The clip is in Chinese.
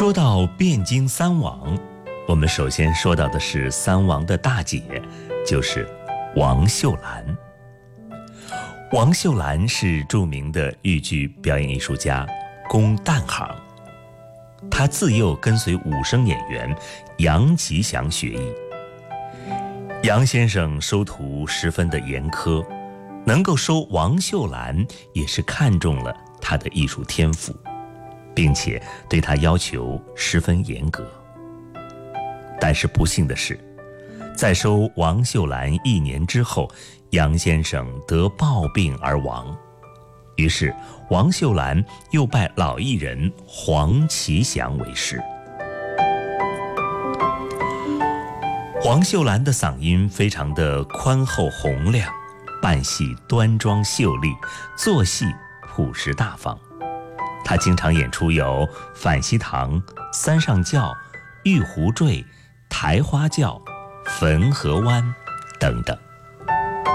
说到汴京三王，我们首先说到的是三王的大姐，就是王秀兰。王秀兰是著名的豫剧表演艺术家，工旦行。她自幼跟随武生演员杨吉祥学艺。杨先生收徒十分的严苛，能够收王秀兰也是看中了她的艺术天赋，并且对她要求十分严格。但是不幸的是，在收王秀兰1年之后，杨先生得暴病而亡。于是王秀兰又拜老艺人黄其祥为师。黄秀兰的嗓音非常的宽厚洪亮，扮戏端庄秀丽，做戏朴实大方。她经常演出有反西堂、三上轿、玉壶坠、台花轿、汾河湾等等。